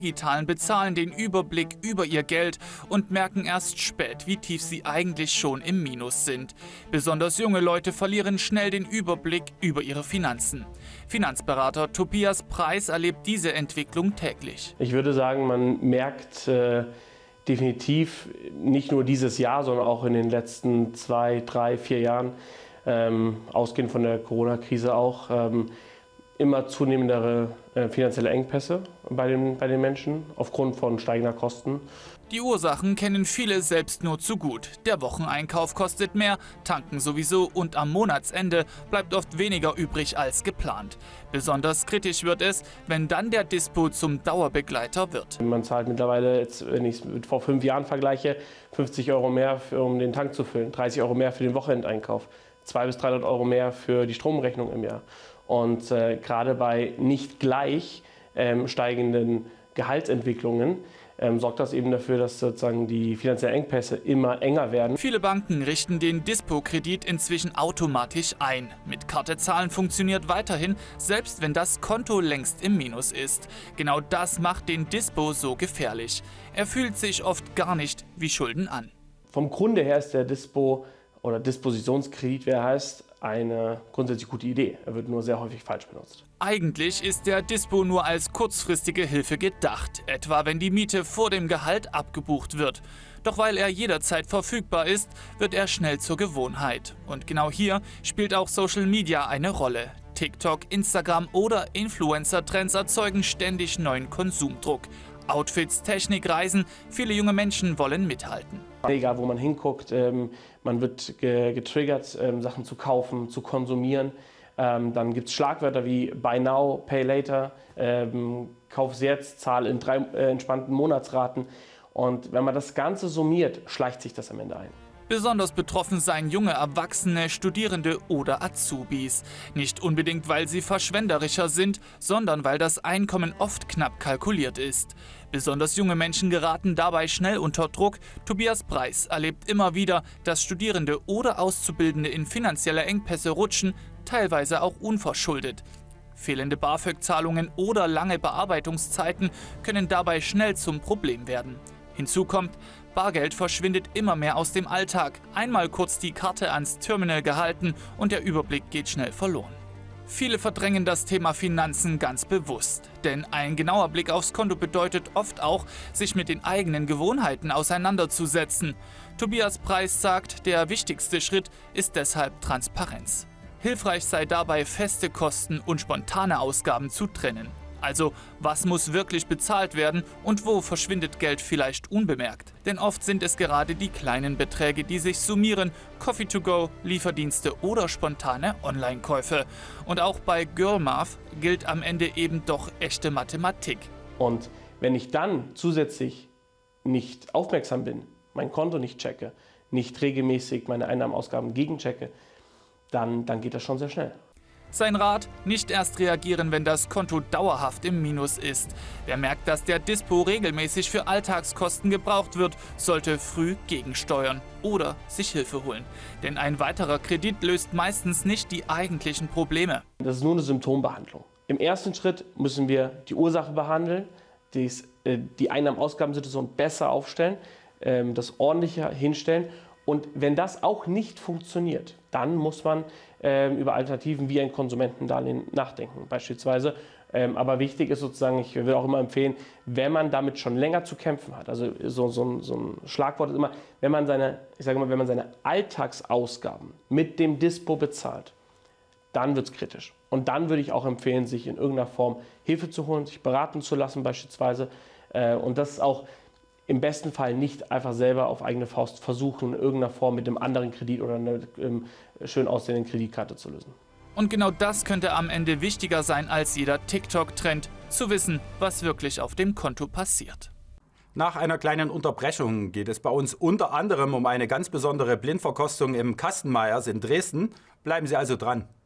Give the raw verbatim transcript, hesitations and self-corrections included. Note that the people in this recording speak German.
digitalen Bezahlen den Überblick über ihr Geld und merken erst spät, wie tief sie eigentlich schon im Minus sind. Besonders junge Leute verlieren schnell den Überblick über ihre Finanzen. Finanzberater Tobias Preis erlebt diese Entwicklung täglich. Ich würde sagen, man merkt äh, definitiv nicht nur dieses Jahr, sondern auch in den letzten zwei, drei, vier Jahren, ähm, ausgehend von der Corona-Krise auch, ähm, immer zunehmendere äh, finanzielle Engpässe bei den, bei den Menschen aufgrund von steigender Kosten. Die Ursachen kennen viele selbst nur zu gut. Der Wocheneinkauf kostet mehr, tanken sowieso und am Monatsende bleibt oft weniger übrig als geplant. Besonders kritisch wird es, wenn dann der Dispo zum Dauerbegleiter wird. Man zahlt mittlerweile, jetzt, wenn ich es mit vor fünf Jahren vergleiche, fünfzig Euro mehr, für, um den Tank zu füllen, dreißig Euro mehr für den Wochenendeinkauf, zweihundert bis dreihundert Euro mehr für die Stromrechnung im Jahr. Und äh, gerade bei nicht gleich ähm, steigenden Gehaltsentwicklungen ähm, sorgt das eben dafür, dass sozusagen die finanziellen Engpässe immer enger werden. Viele Banken richten den Dispo-Kredit inzwischen automatisch ein. Mit Karte zahlen funktioniert weiterhin, selbst wenn das Konto längst im Minus ist. Genau das macht den Dispo so gefährlich. Er fühlt sich oft gar nicht wie Schulden an. Vom Grunde her ist der Dispo oder Dispositionskredit, wie er heißt, eine grundsätzlich gute Idee. Er wird nur sehr häufig falsch benutzt. Eigentlich ist der Dispo nur als kurzfristige Hilfe gedacht, etwa wenn die Miete vor dem Gehalt abgebucht wird. Doch weil er jederzeit verfügbar ist, wird er schnell zur Gewohnheit. Und genau hier spielt auch Social Media eine Rolle. TikTok, Instagram oder Influencer-Trends erzeugen ständig neuen Konsumdruck. Outfits, Technik, Reisen, viele junge Menschen wollen mithalten. Egal, wo man hinguckt, ähm, man wird ge getriggert, ähm, Sachen zu kaufen, zu konsumieren. Ähm, dann gibt es Schlagwörter wie Buy Now, Pay Later, ähm, Kauf's jetzt, zahl in drei äh, entspannten Monatsraten. Und wenn man das Ganze summiert, schleicht sich das am Ende ein. Besonders betroffen seien junge Erwachsene, Studierende oder Azubis. Nicht unbedingt, weil sie verschwenderischer sind, sondern weil das Einkommen oft knapp kalkuliert ist. Besonders junge Menschen geraten dabei schnell unter Druck. Tobias Preis erlebt immer wieder, dass Studierende oder Auszubildende in finanzielle Engpässe rutschen, teilweise auch unverschuldet. Fehlende BAföG-Zahlungen oder lange Bearbeitungszeiten können dabei schnell zum Problem werden. Hinzu kommt, Bargeld verschwindet immer mehr aus dem Alltag. Einmal kurz die Karte ans Terminal gehalten und der Überblick geht schnell verloren. Viele verdrängen das Thema Finanzen ganz bewusst. Denn ein genauer Blick aufs Konto bedeutet oft auch, sich mit den eigenen Gewohnheiten auseinanderzusetzen. Tobias Preis sagt, der wichtigste Schritt ist deshalb Transparenz. Hilfreich sei dabei, feste Kosten und spontane Ausgaben zu trennen. Also, was muss wirklich bezahlt werden und wo verschwindet Geld vielleicht unbemerkt? Denn oft sind es gerade die kleinen Beträge, die sich summieren, Coffee to go, Lieferdienste oder spontane Online-Käufe. Und auch bei Girlmath gilt am Ende eben doch echte Mathematik. Und wenn ich dann zusätzlich nicht aufmerksam bin, mein Konto nicht checke, nicht regelmäßig meine Einnahmen, Ausgaben gegenchecke, dann, dann geht das schon sehr schnell. Sein Rat: nicht erst reagieren, wenn das Konto dauerhaft im Minus ist. Wer merkt, dass der Dispo regelmäßig für Alltagskosten gebraucht wird, sollte früh gegensteuern oder sich Hilfe holen. Denn ein weiterer Kredit löst meistens nicht die eigentlichen Probleme. Das ist nur eine Symptombehandlung. Im ersten Schritt müssen wir die Ursache behandeln, dies, äh, die Einnahmen-Ausgaben-Situation besser aufstellen, äh, das ordentlicher hinstellen. Und wenn das auch nicht funktioniert, dann muss man ähm, über Alternativen wie ein Konsumentendarlehen nachdenken beispielsweise. Ähm, aber wichtig ist sozusagen, ich will auch immer empfehlen, wenn man damit schon länger zu kämpfen hat, also so, so, so ein Schlagwort ist immer, wenn man seine, ich sage mal, wenn man seine Alltagsausgaben mit dem Dispo bezahlt, dann wird es kritisch. Und dann würde ich auch empfehlen, sich in irgendeiner Form Hilfe zu holen, sich beraten zu lassen beispielsweise. Äh, und das ist auch im besten Fall nicht einfach selber auf eigene Faust versuchen, in irgendeiner Form mit einem anderen Kredit oder einer ähm, schön aussehenden Kreditkarte zu lösen. Und genau das könnte am Ende wichtiger sein als jeder TikTok-Trend, zu wissen, was wirklich auf dem Konto passiert. Nach einer kleinen Unterbrechung geht es bei uns unter anderem um eine ganz besondere Blindverkostung im Kastenmeyers in Dresden. Bleiben Sie also dran.